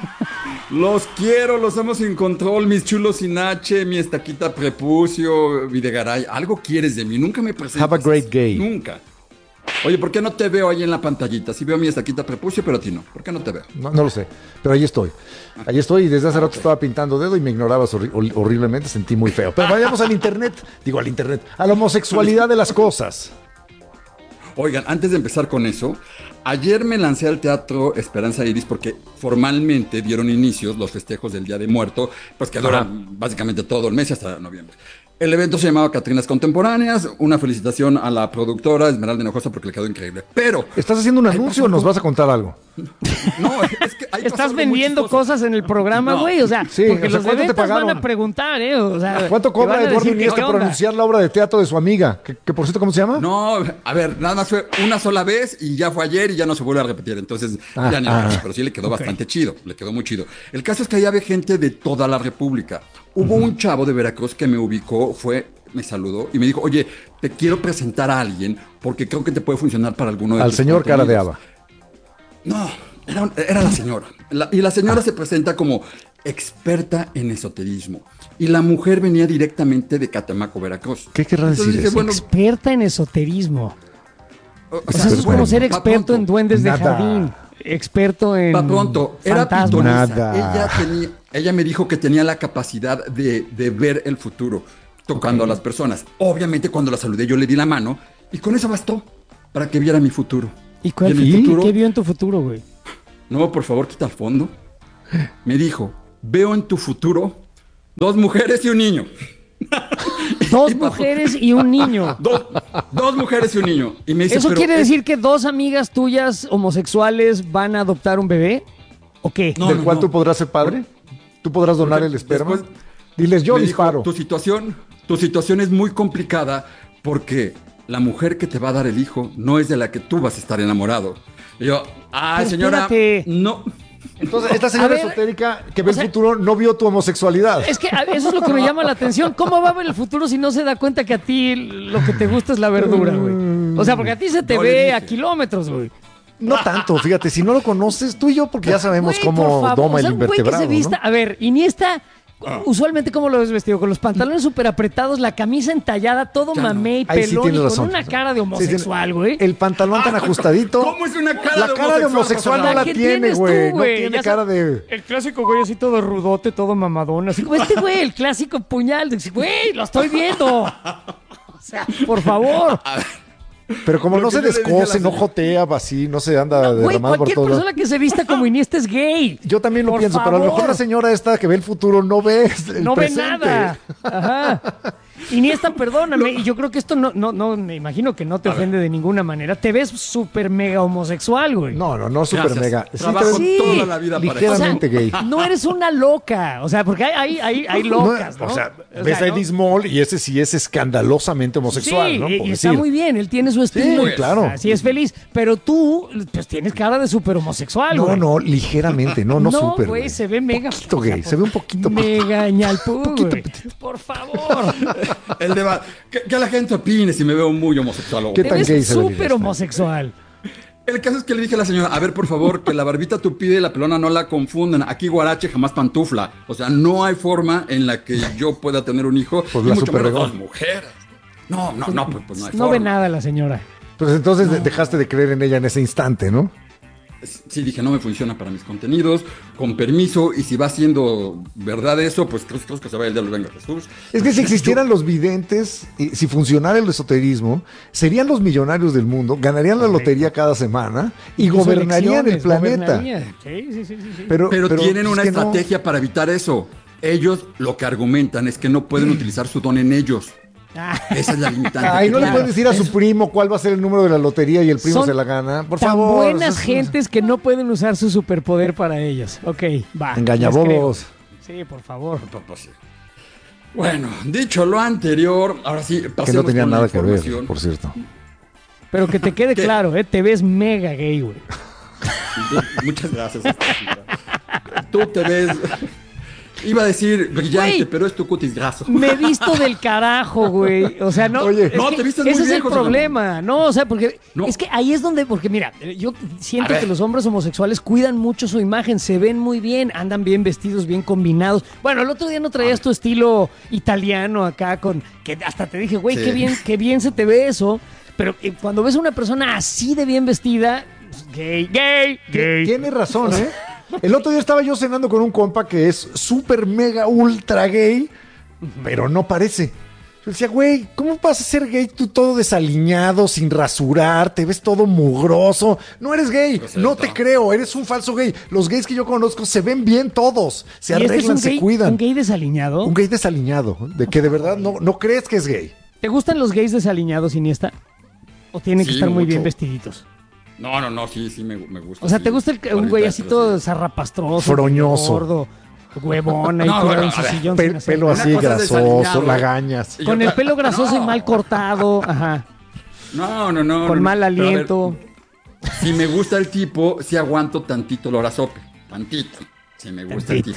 Los quiero, los amo sin control, mis chulos sin H, mi estaquita prepucio, Videgaray. Algo quieres de mí, nunca me presentas. Have a great gay. Nunca. Oye, ¿por qué no te veo ahí en la pantallita? Sí veo mi estaquita prepucio, pero a ti no. ¿Por qué no te veo? No, no lo sé, pero ahí estoy. Ahí estoy y desde hace rato estaba pintando dedo y me ignorabas horri- horriblemente, sentí muy feo. Pero vayamos al internet, digo al internet, a la homosexualidad de las cosas. Oigan, antes de empezar con eso, ayer me lancé al Teatro Esperanza Iris porque formalmente dieron inicios los festejos del Día de Muerto, pues que duran básicamente todo el mes hasta noviembre. El evento se llamaba Catrinas Contemporáneas. Una felicitación a la productora Esmeralda Hinojosa porque le quedó increíble. Pero... ¿estás haciendo un anuncio o nos vas a contar algo? No, es que hay ¿estás vendiendo cosas en el programa, güey? No. O sea, sí, porque o sea, los de ventas van a preguntar, ¿eh? O sea, ¿cuánto cobra Eduardo Iniesta por pronunciar la obra de teatro de su amiga? Que, que por cierto, ¿cómo se llama? No, a ver, nada más fue una sola vez y ya fue ayer y ya no se vuelve a repetir. Entonces, ah, ya ni ah, nada, pero sí le quedó okay. bastante chido, le quedó muy chido. El caso es que ahí había gente de toda la República. Hubo uh-huh. un chavo de Veracruz que me ubicó, fue... me saludó y me dijo, oye, te quiero presentar a alguien porque creo que te puede funcionar para alguno de Al señor cara de haba. No, era, era la señora. La, y la señora ah. se presenta como experta en esoterismo. Y la mujer venía directamente de Catemaco, Veracruz. ¿Qué querrá decir dije, eso? Bueno, experta en esoterismo. O, o sea, eso es como ser experto en duendes Nada. de jardín. Experto en Pa pronto, era fantasmas. pitonisa. Ella, tenía, ella me dijo que tenía la capacidad de, de ver el futuro. Tocando okay. a las personas. Obviamente cuando la saludé yo le di la mano y con eso bastó para que viera mi futuro. ¿Y cuál y futuro? ¿Qué vio en tu futuro, güey? No, por favor, quita el fondo. Me dijo, veo en tu futuro dos mujeres y un niño. Dos y mujeres y un niño. Dos, dos mujeres y un niño. Y me dice, ¿eso pero quiere es... decir que dos amigas tuyas homosexuales van a adoptar un bebé? ¿O qué? No, ¿Del no, cual no. tú podrás ser padre? ¿Tú podrás donar Porque el esperma? Después, Diles, yo disparo. Dijo, tu situación... Tu situación es muy complicada porque la mujer que te va a dar el hijo no es de la que tú vas a estar enamorado. Y yo, ay, señora, no. Entonces, esta señora ver, esotérica que ve o sea, el futuro no vio tu homosexualidad. Es que eso es lo que me llama la atención. ¿Cómo va a ver el futuro si no se da cuenta que a ti lo que te gusta es la verdura, güey? O sea, porque a ti se te no ve a kilómetros, güey. No tanto, fíjate, si no lo conoces, tú y yo, porque ya sabemos wey, cómo favor, doma o sea, el invertebrado, que se vista, ¿no? A ver, Iniesta... Ah. Usualmente, ¿cómo lo ves vestido? Con los pantalones súper apretados, la camisa entallada, todo ya mamé y pelón, sí y con razón. Una cara de homosexual, güey. Sí, el pantalón tan ajustadito. ¿Cómo es una cara la de homosexual? La cara de homosexual no la tiene, güey. No tiene cara de... El clásico güey así todo rudote, todo mamadón. Así como este güey, el clásico puñal. Güey, lo estoy viendo. O sea, por favor. A ver. Pero como no se descose, no jotea así, no se anda no, derramando por todo. Cualquier persona que se vista como Iniesta es gay. Yo también lo por pienso, favor. pero a lo mejor la señora esta que ve el futuro no ve el No presente. ve nada. Ajá. Iniesta, perdóname, y yo creo que esto no, no, no, me imagino que no te ofende de ninguna manera. Te ves súper mega homosexual, güey. No, no, no súper mega. Sí, Trabajo sí. toda la vida ligeramente para gay. No eres una loca, o sea, porque hay, hay, hay, hay locas, ¿no? O sea, o ves sea, a Eddie Small y ese sí es escandalosamente homosexual, sí, ¿no? Por y está decir. Muy bien, él tiene su estilo. Sí, claro. Así es feliz, pero tú, pues tienes cara de súper homosexual, No, güey. no, ligeramente, no, no, no súper. No, güey, se ve mega. Un poquito gay, se ve un poquito. Mega ñalpú, güey. Por favor. El debate. Que, que la gente opine si me veo muy homosexual. ¿Qué tan gay se ve? Súper homosexual. El caso es que le dije a la señora, a ver, por favor, que la barbita tupida y la pelona no la confundan. Aquí guarache, jamás pantufla. O sea, no hay forma en la que yo pueda tener un hijo pues y la mucho menos regón. dos mujeres. No, no, no, pues, pues no hay no forma. ve nada la señora. Pues entonces no. dejaste de creer en ella en ese instante, ¿no? sí dije, no me funciona para mis contenidos, con permiso, y si va siendo verdad eso, pues creo, creo que se va el día de los venga Jesús. Es que si existieran los videntes, y si funcionara el esoterismo, serían los millonarios del mundo, ganarían la lotería cada semana y Incluso gobernarían el elecciones, planeta. gobernaría. Sí, sí, sí, sí, sí. Pero, pero, pero tienen es una que no. estrategia para evitar eso. Ellos lo que argumentan es que no pueden utilizar su don en ellos. Esa es la limitante. Ay, no le Claro. puedes decir a su primo cuál va a ser el número de la lotería y el primo Son se la gana. Por tan favor. buenas es- gentes que no pueden usar su superpoder para ellos. Ok, va. Engañabobos. les creo. Sí, por favor. Bueno, dicho lo anterior, ahora sí, Que pasemos no tenía con la nada que ver, información. por cierto. Pero que te quede claro, ¿eh? Te ves mega gay, güey. Muchas gracias. Tú te ves... Iba a decir brillante, Güey. pero es tu cutis graso. Me he visto del carajo, güey. O sea, no. Oye, es no, que te vistes muy ese bien, es el José problema. No, o sea, porque No. es que ahí es donde, porque mira, yo siento A ver. que los hombres homosexuales cuidan mucho su imagen, se ven muy bien, andan bien vestidos, bien combinados. Bueno, el otro día no traías tu estilo italiano acá con que hasta te dije, güey, Sí. qué bien, qué bien se te ve eso. Pero eh, cuando ves a una persona así de bien vestida, pues, gay, gay, gay. Tienes razón, ¿eh? El otro día estaba yo cenando con un compa que es súper mega ultra gay, pero no parece. Yo decía, güey, ¿cómo vas a ser gay tú todo desaliñado, sin rasurar, te ves todo mugroso? No eres gay, no te creo, eres un falso gay. Los gays que yo conozco se ven bien todos, se ¿Y este es arreglan, un se gay- cuidan. un gay desaliñado? Un gay desaliñado, de que de verdad no, no crees que es gay. ¿Te gustan los gays desaliñados, Iniesta? ¿O tienen que Sí, estar muy mucho. bien vestiditos? No, no, no, sí, sí me, me gusta. O sea, sí. ¿te gusta el, un güey así todo zarrapastroso? Froñoso. Gordo, huevón, ahí No, tirado bueno, en a su ver, sillón. Pe- sin hacer pelo nada. así Una cosa es grasoso, desaliñado. lagañas. Y Con yo- el pelo grasoso No. y mal cortado, ajá. No, no, no. Con no, mal pero a ver, aliento. si me gusta el tipo, sí aguanto tantito olor a sope. Tantito. Si me gusta Tantito. el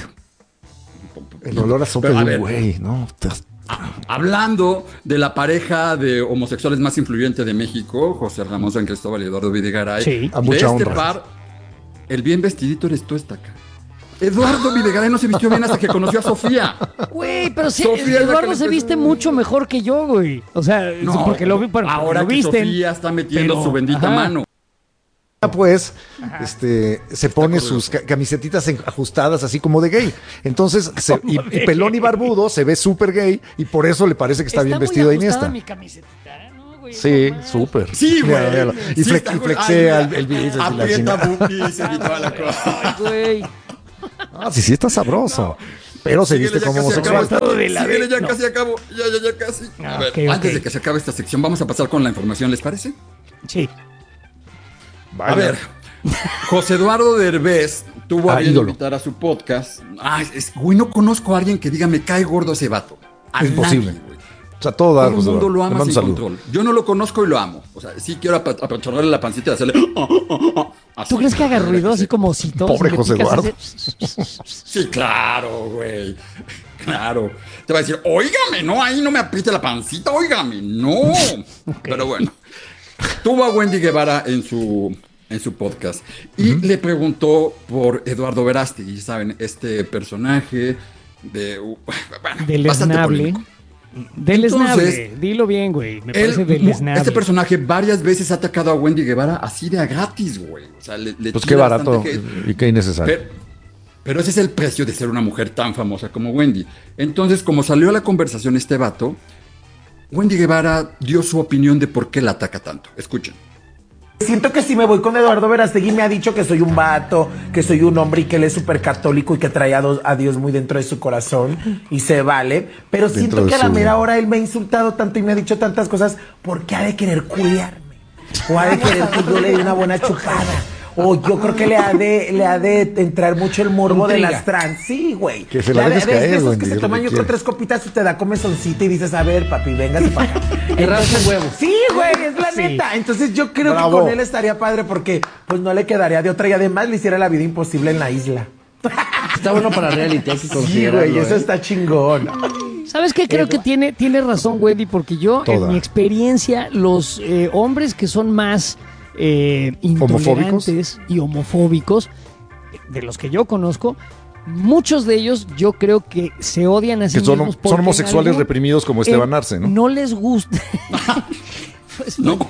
tipo. El olor a sopa Pero, de a un ver, güey, ¿no? Te- Hablando de la pareja de homosexuales más influyente de México, José Ramón San Cristóbal y Eduardo Videgaray. Sí. A de mucha este honra. par, el bien vestidito eres tú, esta acá. Eduardo Videgaray no se vistió bien hasta que conoció a Sofía. Güey, pero sí, Sofía es la que Eduardo le se empezó- viste mucho mejor que yo, güey. O sea, No, porque lo vi, bueno, ahora lo que visten. Sofía está metiendo pero- su bendita ajá. mano. Pues, este, se pone sus ca- camisetitas en- ajustadas así como de gay. Entonces, se- y, y pelón y barbudo se ve súper gay y por eso le parece que está, bien muy vestido a ajustada Iniesta. mi camisetita, ¿no, güey? Sí, No mames. súper. Sí, güey. Mira, míralo. Y, Sí, flex- está y güey. flexea Ay, el, el bíceps y la aprieta chingada. boobies y toda la cosa. Ay, güey. Ah, sí, sí está sabroso. Pero se Síguele, viste ya como casi homosexual. acabo. de la Síguele, vez, ya no. casi acabo. Ya, ya, ya casi. Ah, A ver, ok, ok. antes de que se acabe esta sección, vamos a pasar con la información, ¿les parece? Sí. A ver, José Eduardo Derbez tuvo a Ah, bien ídolo. invitar a su podcast. Ay, es, güey, no conozco a alguien que diga me cae gordo ese vato. A Es imposible. nadie, güey. O sea, todo da Todo el José mundo Eduardo. lo Le ama mando sin un saludo. control. Yo no lo conozco y lo amo. O sea, sí quiero apa- apachurrarle la pancita y hacerle... así. ¿Tú crees que haga ruido así como osito? Pobre Si le José picas Eduardo. ese- Sí, claro, güey. Claro. Te va a decir, óigame, no, ahí no me apriete la pancita, óigame, no. Pero bueno. Tuvo a Wendy Guevara en su, en su podcast y le preguntó por Eduardo Verástegui, ¿saben? Este personaje de... uh, bueno, Del bastante esnable. polémico. Del Entonces, esnable. Dilo bien, güey. Me Él, parece del mu- esnable. este personaje varias veces ha atacado a Wendy Guevara así de a gratis, güey. O sea, le, le Pues tira qué barato bastante hate. y qué innecesario. Pero, pero ese es el precio de ser una mujer tan famosa como Wendy. Entonces, como salió a la conversación este vato, Wendy Guevara dio su opinión de por qué la ataca tanto. Escuchen. Siento que si me voy con Eduardo Verástegui me ha dicho que soy un vato, que soy un hombre y que él es súper católico y que trae a, do- a Dios muy dentro de su corazón y se vale. Pero Dentro siento de que a la su- mera hora él me ha insultado tanto y me ha dicho tantas cosas porque ha de querer culiarme. O ha de querer que yo le dé una buena chupada. O yo creo que le ha de, le ha de entrar mucho el morbo de Intriga. las trans. Sí, güey. Que se Le la ha de- dejes ¿ves? caer, De esos Wendy, que se es lo toman que yo creo quiere. tres copitas y te da comezoncita y dices, a ver, papi, véngase para acá. Y rasca el huevo. Sí, güey, es la Sí. neta. Entonces yo creo Bravo. que con él estaría padre porque pues no le quedaría de otra y además le hiciera la vida imposible en la isla. Está bueno para reality, hay que Sí, considerarlo, güey, eso ¿eh? está chingón. ¿Sabes qué? Creo que tiene, tiene razón, Wendy, porque yo, Toda. en mi experiencia, los eh, hombres que son más eh, intolerantes y homofóbicos, de los que yo conozco, muchos de ellos yo creo que se odian a sí Que son, mismos. son porque en homosexuales algún- reprimidos como Esteban eh, Arce, ¿no? No les gusta. Pues, No.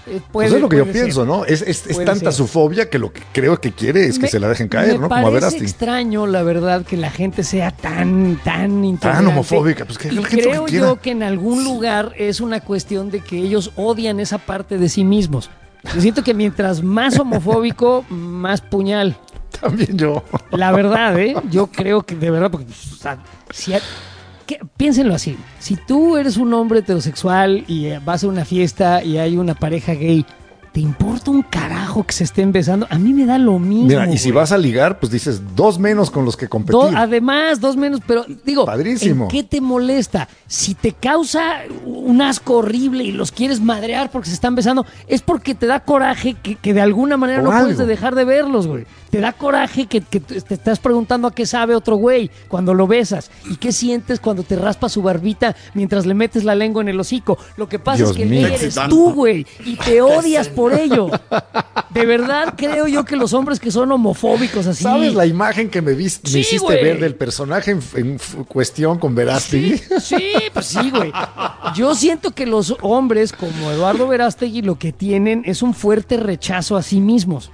Puede, pues es lo que yo ser. pienso, ¿no? Es, es, es tanta ser. su fobia que lo que creo que quiere es que me, se la dejen caer, me ¿no? Como a parece Verástegui. extraño, la verdad, que la gente sea tan, tan intolerante. Tan homofóbica. Pues que y la gente creo lo que quiera. yo que en algún lugar es una cuestión de que ellos odian esa parte de sí mismos. Yo siento que mientras más homofóbico, más puñal. También yo. La verdad, ¿eh? Yo creo que de verdad, porque, o sea, si... ¿Qué? Piénsenlo así, si tú eres un hombre heterosexual y eh, vas a una fiesta y hay una pareja gay, ¿te importa un carajo que se estén besando? A mí me da lo mismo. Mira, y si güey. vas a ligar, pues dices dos menos con los que competir. Do, además, dos menos, pero digo, Padrísimo. ¿en qué te molesta? Si te causa un asco horrible y los quieres madrear porque se están besando, es porque te da coraje que, que de alguna manera O no algo. puedes dejar de verlos, güey. Te da coraje que, que te estás preguntando a qué sabe otro güey cuando lo besas. ¿Y qué sientes cuando te raspas su barbita mientras le metes la lengua en el hocico? Lo que pasa Dios es que mío. eres Excitante. tú, güey, y te odias por ello. De verdad creo yo que los hombres que son homofóbicos así... ¿Sabes la imagen que me, vis- Sí, me hiciste güey. ver del personaje en, en f- cuestión con Verástegui? Sí, sí, pues sí, güey. Yo siento que los hombres como Eduardo Verástegui lo que tienen es un fuerte rechazo a sí mismos.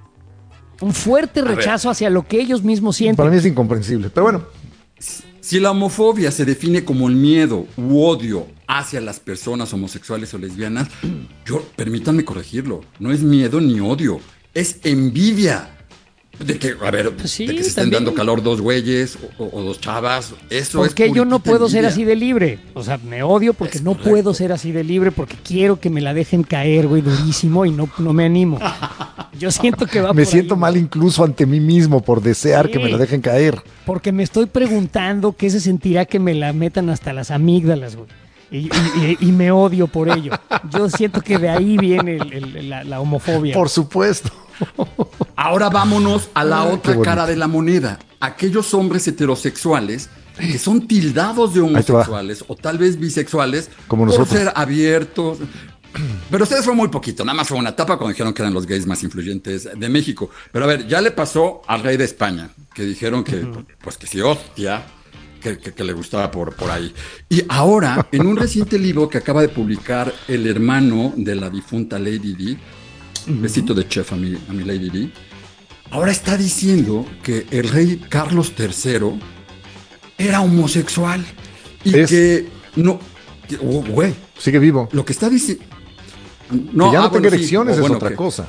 Un fuerte rechazo hacia lo que ellos mismos sienten. Para mí es incomprensible, pero bueno. Si la homofobia se define como el miedo u odio hacia las personas homosexuales o lesbianas, yo, permítanme corregirlo, no es miedo ni odio, es envidia. De que, a ver, Sí, de que se estén también. dando calor dos güeyes o, o- o dos chavas, eso es Porque yo no puritita puedo ser envidia. así de libre. O sea, me odio porque Es no correcto. puedo ser así de libre porque quiero que me la dejen caer, güey, durísimo y no, no me animo. Yo siento que va Me por siento ahí, mal incluso ante mí mismo por desear Sí. que me la dejen caer. porque me estoy preguntando qué se sentirá que me la metan hasta las amígdalas, güey. Y, y- y- y me odio por ello. Yo siento que de ahí viene el- el- la, la homofobia. Por supuesto. Ahora vámonos a la Ay, qué otra bonito. cara de la moneda. Aquellos hombres heterosexuales que son tildados de te va. homosexuales o tal vez bisexuales Como por nosotros. ser abiertos. Pero ustedes fue muy poquito, nada más fue una etapa cuando dijeron que eran los gays más influyentes de México. Pero a ver, ya le pasó al rey de España, que dijeron que, pues que sí, hostia, que, que- que le gustaba por, por ahí. Y ahora, en un reciente libro que acaba de publicar el hermano de la difunta Lady Di, besito de chef a mi, a mi Lady Di, ahora está diciendo que el rey Carlos tercero era homosexual y Es- que no, que- oh, güey, Sigue vivo. lo que está diciendo... No, que ya no ah, tenga bueno, sí, erecciones o es bueno, otra que- cosa.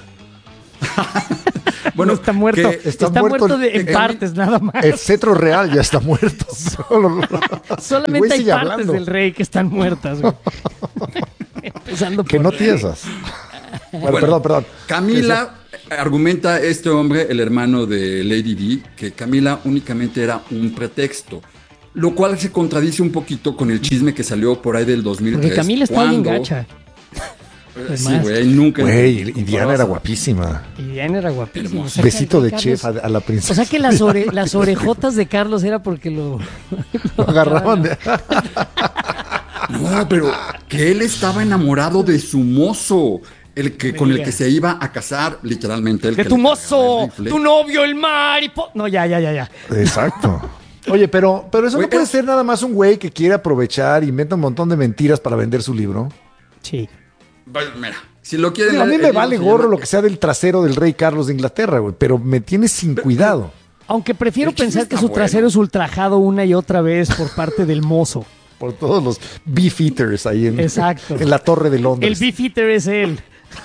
Bueno, No está muerto. que Está, está muerto, muerto de, en el- partes, nada más. El cetro real ya está muerto. Solo- el güey Solamente hay sigue partes hablando. del rey que están muertas, güey. Empezando por Que no ahí. piensas. Bueno, Bueno, perdón, perdón. Camila argumenta este hombre, el hermano de Lady Di, que Camila únicamente era un pretexto, lo cual se contradice un poquito con el chisme que salió por ahí del dos mil tres. Porque Camila está bien cuando- gacha. Eh, Sí, Además. güey, nunca. Güey, y Diana era guapísima. Y Diana era guapísima. Hermosa. O sea, que Besito al de rey chef a, Carlos- a la princesa. O sea que las, ore- las orejotas de Carlos era porque lo, Lo agarraban de... No, pero que él estaba enamorado de su mozo, el que Me con el digas. que se iba a casar, literalmente. El de que tu le mozo, pagaba el rifle. tu novio, el maripo. No, ya, ya, ya, ya. Exacto. Oye, pero, pero eso Güey, no puede es- ser nada más un güey que quiere aprovechar y inventa un montón de mentiras para vender su libro. Sí. Bueno, mira, si lo quieren. Digo, a mí el me libro vale se gorro llama- lo que sea del trasero del rey Carlos de Inglaterra, güey, pero me tienes sin cuidado. Aunque prefiero El chisme pensar que está su trasero bueno. es ultrajado una y otra vez por parte del mozo. Por todos los beef eaters ahí en, Exacto. en la Torre de El Londres. beef eater es él.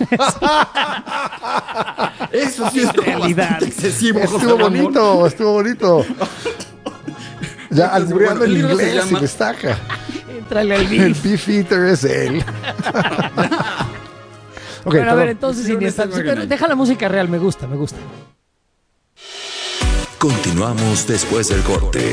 Eso sí estuvo realidad. bastante excesivo. José Estuvo Ramón. bonito, estuvo bonito. Ya Entonces, albureando bueno, el en libro se inglés llama- y destaca. Entrale al El beef. beef eater es él. Ok, Bueno, a ver, perdón. entonces, Hicieron Iniesta, ese Morgan ahí. deja la música real, me gusta, me gusta. Continuamos después del corte.